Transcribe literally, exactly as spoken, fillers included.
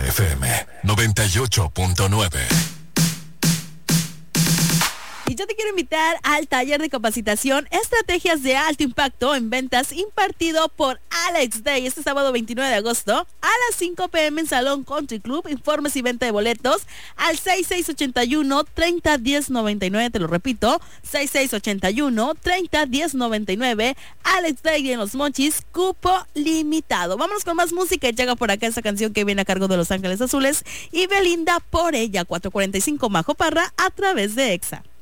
F M noventa y ocho punto nueve. Y yo te quiero invitar al taller de capacitación Estrategias de Alto Impacto en Ventas impartido por Alex Day este sábado veintinueve de agosto a las cinco pm en Salón Country Club. Informes y venta de boletos al seis seis ocho uno, tres cero uno cero nueve nueve. Te lo repito, seis seis ocho uno, tres cero uno cero nueve nueve. Alex Day en Los Mochis, cupo limitado. Vámonos con más música y llega por acá esa canción que viene a cargo de Los Ángeles Azules y Belinda, Por Ella. Cuatro cuarenta y cinco, Majo Parra a través de Exa.